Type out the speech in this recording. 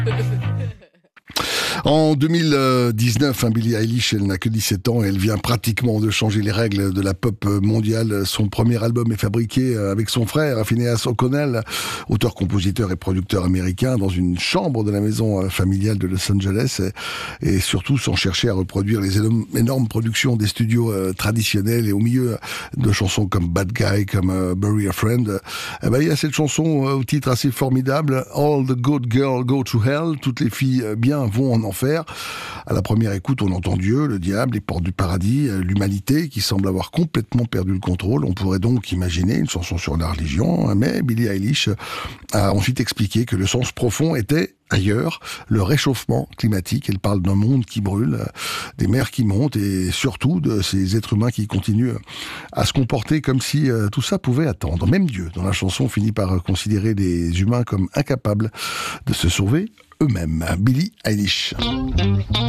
En 2019, Billie Eilish, elle n'a que 17 ans et elle vient pratiquement de changer les règles de la pop mondiale. Son premier album est fabriqué avec son frère, Phineas O'Connell, auteur, compositeur et producteur américain, dans une chambre de la maison familiale de Los Angeles, et surtout sans chercher à reproduire les énormes productions des studios traditionnels. Et au milieu de chansons comme Bad Guy, comme Bury a Friend, il y a cette chanson au titre assez formidable, All the Good Girls Go to Hell, toutes les filles bien vont en enfer. À la première écoute, on entend Dieu, le diable, les portes du paradis, l'humanité qui semble avoir complètement perdu le contrôle. On pourrait donc imaginer une chanson sur la religion, mais Billie Eilish a ensuite expliqué que le sens profond était ailleurs, le réchauffement climatique. Elle parle d'un monde qui brûle, des mers qui montent et surtout de ces êtres humains qui continuent à se comporter comme si tout ça pouvait attendre. Même Dieu, dans la chanson, finit par considérer les humains comme incapables de se sauver eux-mêmes. Billie Eilish.